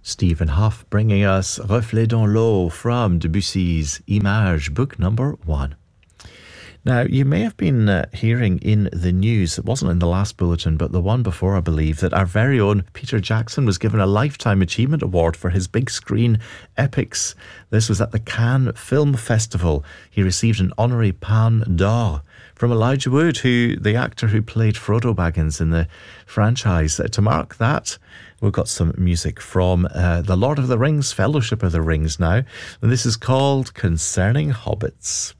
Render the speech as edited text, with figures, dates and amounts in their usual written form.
Stephen Hough bringing us Reflet dans l'eau from Debussy's Image, book number 1. Now, you may have been hearing in the news, it wasn't in the last bulletin, but the one before, I believe, that our very own Peter Jackson was given a Lifetime Achievement Award for his big screen epics. This was at the Cannes Film Festival. He received an honorary Palme d'Or from Elijah Wood, the actor who played Frodo Baggins in the franchise. To mark that, we've got some music from The Lord of the Rings, Fellowship of the Rings now. And this is called Concerning Hobbits.